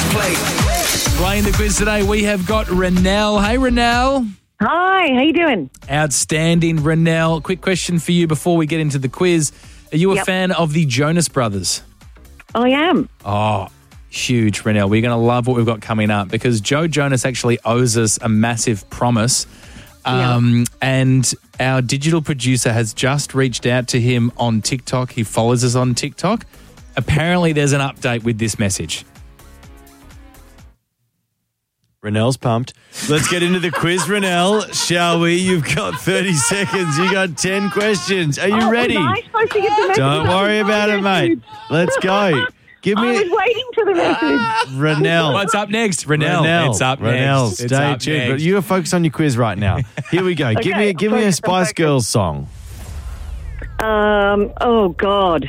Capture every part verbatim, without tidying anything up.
plate. Playing the quiz today, we have got Renelle. Hey, Renelle. Hi, how you doing? Outstanding, Renelle. Quick question for you before we get into the quiz. Are you a Yep. fan of the Jonas Brothers? I am. Oh, huge, Renelle. We're going to love what we've got coming up because Joe Jonas actually owes us a massive promise. Um, And our digital producer has just reached out to him on TikTok. He follows us on TikTok. Apparently, there's an update with this message. Renelle's pumped. Let's get into the quiz, Renelle, shall we? You've got thirty seconds. You got ten questions. Are you Oh, ready? Was I supposed to get the message? Don't worry about it, mate. Let's go. Give I was me waiting for the message. Renelle. What's up next? Renelle. Renelle. It's up Renelle, next. It's stay up tuned. next. But you are focused on your quiz right now. Here we go. give Okay, me give I'm me a focused, I'm Spice focused. Girls song. Um. Oh God.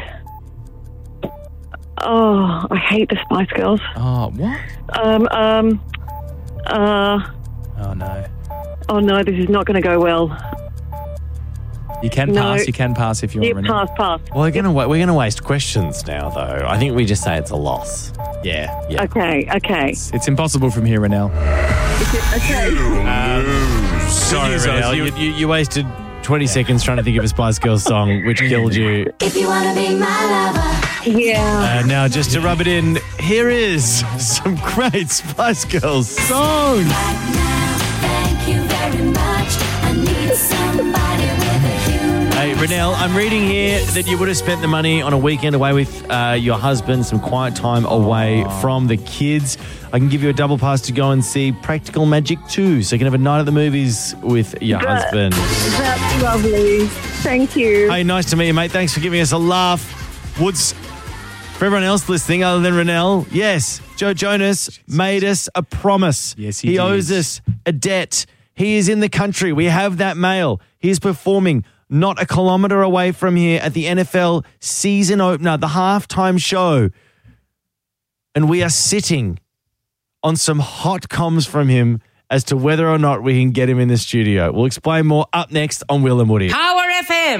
Oh, I hate the Spice Girls. Oh, what? Um. Um. Uh. Oh, no. Oh no, this is not going to go well. You can No. pass. You can pass if you Yeah, want, Renelle. pass, pass. Well, we're gonna wa- we're gonna waste questions now, though. I think we just say it's a loss. Yeah. Yeah. Okay. Okay. It's, it's impossible from here, Renelle. Okay. Sorry, news, Renelle. Oz. You, you, you wasted twenty seconds trying to think of a Spice Girls song, which killed you. If you wanna be my lover. Yeah. And now, just to rub it in, here is some great Spice Girls songs. Right now, thank you very much. I need somebody with a human. Hey, Renelle, I'm reading here that you would have spent the money on a weekend away with uh, your husband, some quiet time away from the kids. I can give you a double pass to go and see Practical Magic two, so you can have a night at the movies with your That- husband. That's lovely. Thank you. Hey, nice to meet you, mate. Thanks for giving us a laugh. Woods, for everyone else listening other than Renelle, yes, Joe Jonas made us a promise. Yes, he He did. owes us a debt. He is in the country. We have that mail. He is performing not a kilometre away from here at the N F L season opener, the halftime show. And we are sitting on some hot comms from him as to whether or not we can get him in the studio. We'll explain more up next on Will and Woody. Power F M.